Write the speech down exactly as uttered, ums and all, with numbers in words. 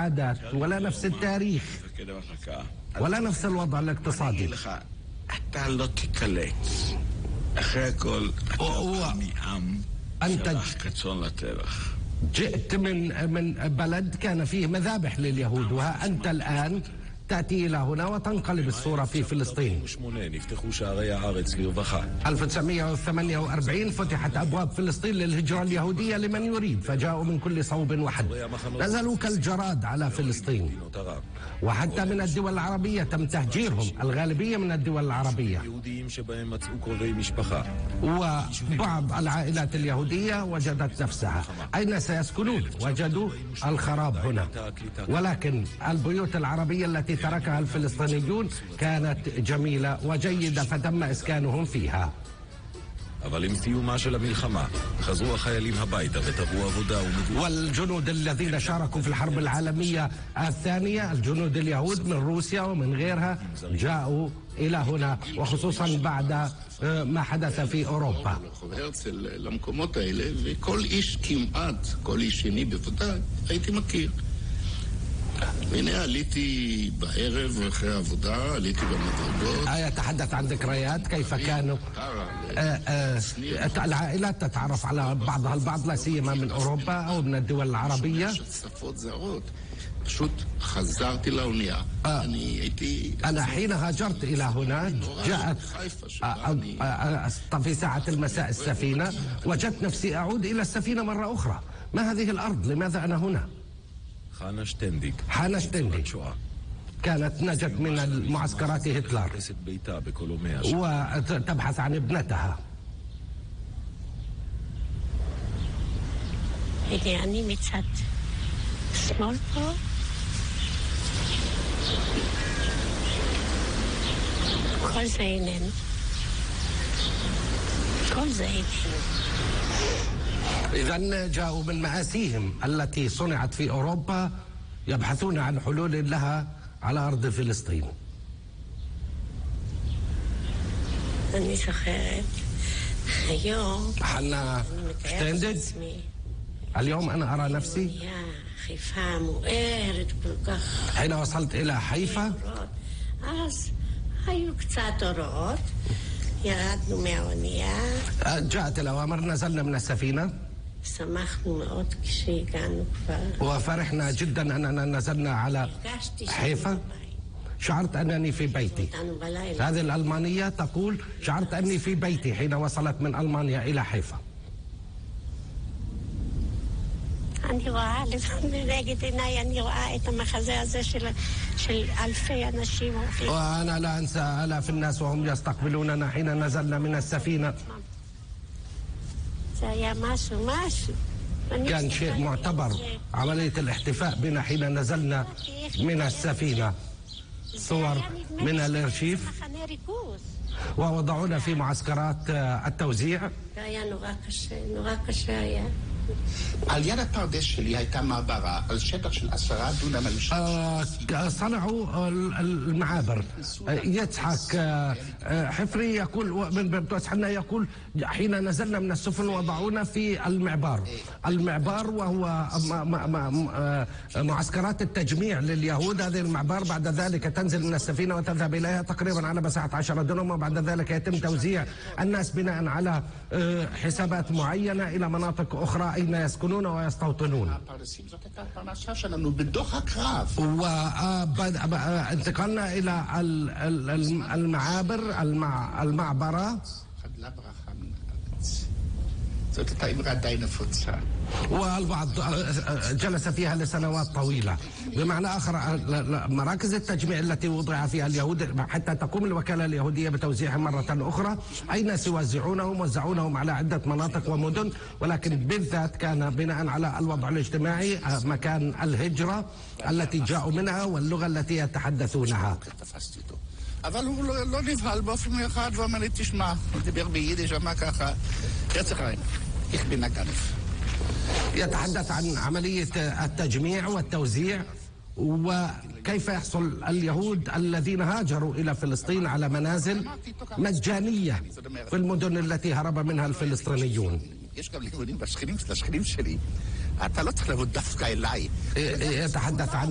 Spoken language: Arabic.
العادات ولا نفس التاريخ ولا نفس الوضع الاقتصادي. אתה לא תיקלט. אחרי הכל, אתה בא מעם שלח כצאן לטבח. جئت من من بلد كان فيه مذابح لليهود، وها أنت الآن تأتي إلى هنا وتنقلب الصورة في فلسطين. ألف وتسعمئة وثمانية وأربعين فتحت أبواب فلسطين للهجرة اليهودية لمن يريد، فجاءوا من كل صوب وحد، نزلوا كالجراد على فلسطين، وحتى من الدول العربية تم تهجيرهم، الغالبية من الدول العربية، وبعض العائلات اليهودية وجدت نفسها أين سيسكنون؟ وجدوا الخراب هنا، ولكن البيوت العربية التي تركها الفلسطينيون كانت جميلة وجيدة فتم إسكانهم فيها. والجنود الذين شاركوا في الحرب العالمية الثانية، الجنود اليهود من روسيا ومن غيرها، جاءوا إلى هنا، وخصوصا بعد ما حدث في أوروبا. למקומות האלה, וכל איש כמעט, כל איש שני בוודאי, הייתי מכיר. והנה עליתי בערב אחרי העבודה, עליתי במדרגות. يتحدث عن ذكريات كيف كانوا العائلات تتعرف على بعضها البعض، لا سيما من أوروبا أو من الدول العربية. שפות זרות. פשוט חזרתי לאונייה. אני הייתי... أنا حين هاجرت إلى هنا جاءت في ساعة المساء السفينة، وجدت نفسي أعود إلى السفينة مرة أخرى. ما هذه الأرض؟ لماذا أنا هنا؟ حانا شتنديك حانا شتنديك كانت نجت من معسكرات هتلر وتبحث عن ابنتها. אני מצד שמאל פה, כל זה איננו, כל זה איננו. إذن جاءوا من مآسيهم التي صنعت في أوروبا يبحثون عن حلول لها على أرض فلسطين. אני זוכרת, היום... حنا شتندد اليوم أنا أرى نفسي חיפה מוארת כל כך. حين وصلت إلى حيفا אז היו קצת אורות, ירדנו מהאונייה. جاءت الأوامر، نزلنا من السفينة. שמחנו מאוד כשהגענו כבר. وفرحنا جدا أننا نزلنا على حيفا. شعرت أنني في بيتي. هذه الألمانية تقول شعرت أني في بيتي حين وصلت من ألمانيا إلى حيفا. אני רואה לנגד עיניי, אני רואה את המחזה הזה של, של אלפי אנשים. وأنا لا أنسى آلاف الناس وهم يستقبلوننا حين نزلنا من السفينة. זה היה משהו, משהו. كان شيء معتبر عملية الاحتفاء بنا حين نزلنا من السفينة. صور من الارشيف ووضعونا في معسكرات التوزيع. היה נורא קשה, נורא קשה היה. על יד הפרדס שלי הייתה מעברה על שטח של עשרה דונם על שטח. صنعوا المعابر. يضحك حفري يقول من بتوس حنا يقول حين نزلنا من السفن وضعونا في المعبار. المعبار وهو معسكرات التجميع لليهود. هذه المعبار بعد ذلك تنزل من السفينة وتذهب إليها تقريبا على مساحة عشرة دونم، وبعد ذلك يتم توزيع الناس بناء على حسابات معينة إلى مناطق أخرى أين يسكنون ويستوطنون. وانتقلنا إلى المعابر المعبرة. والبعض جلس فيها لسنوات طويلة. بمعنى آخر مراكز التجميع التي وضع فيها اليهود حتى تقوم الوكالة اليهودية بتوزيعهم مرة أخرى، أي ناس يوزعونهم وزعونهم على عدة مناطق ومدن، ولكن بالذات كان بناء على الوضع الاجتماعي مكان الهجرة التي جاءوا منها واللغة التي يتحدثونها. אבל הוא לא, לא נבהל באופן מיוחד ואומר לי, תשמע, הוא דיבר ביידיש, אמר ככה, רצח עין, איך בין הגנף. يتحدث عن عملية التجميع والتوزيع وكيف يحصل اليهود الذين هاجروا إلى فلسطين على منازل مجانية في المدن التي هرب منها الفلسطينيون. יש גם ליהודים בשכנים של השכנים שלי. אתה לא צריך לבוא דווקא אליי. يتحدث عن